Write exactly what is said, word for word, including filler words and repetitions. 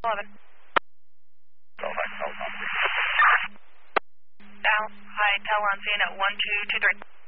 eleven. Go back, go back. Down, hi, Tower on scene at one two two three.